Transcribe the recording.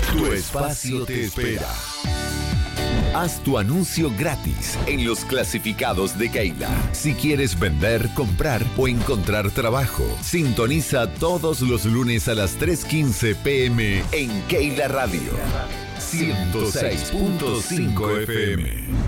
Tu espacio te espera. Haz tu anuncio gratis en los clasificados de Keila. Si quieres vender, comprar o encontrar trabajo, sintoniza todos los lunes a las 3:15 p.m. en Keila Radio 106.5 FM.